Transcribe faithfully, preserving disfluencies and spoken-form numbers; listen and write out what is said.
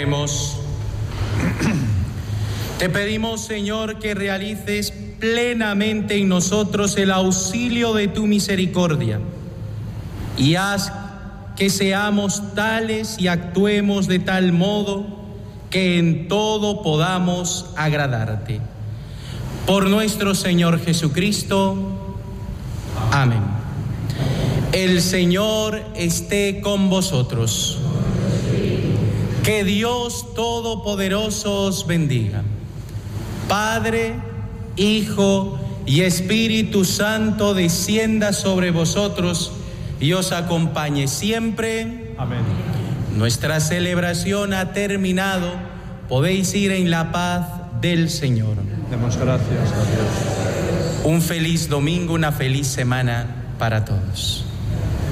Oremos. Te pedimos, Señor, que realices plenamente en nosotros el auxilio de tu misericordia y haz que seamos tales y actuemos de tal modo que en todo podamos agradarte. Por nuestro Señor Jesucristo. Amén. El Señor esté con vosotros. Que Dios Todopoderoso os bendiga. Padre, Hijo y Espíritu Santo descienda sobre vosotros y os acompañe siempre. Amén. Nuestra celebración ha terminado. Podéis ir en la paz del Señor. Demos gracias a Dios. Un feliz domingo, una feliz semana para todos.